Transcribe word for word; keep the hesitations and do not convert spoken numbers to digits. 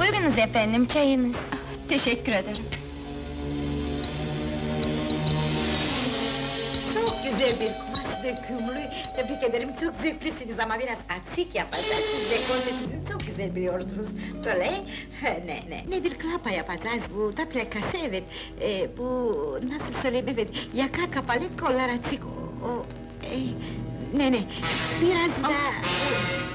Buyurunuz efendim, çayınız. Teşekkür ederim. Çok güzel bir kumaş dökümlü. Tebrik ederim, çok zevklisiniz ama biraz atsik yapacağız. Siz dekolte sizin çok güzel biliyorsunuz. Böyle, ne ne ne bir klapa yapacağız burada, plakası evet. Ee, bu nasıl söyleyeyim evet, yaka kapalı, kollar açık. O, o e, ne ne, biraz da...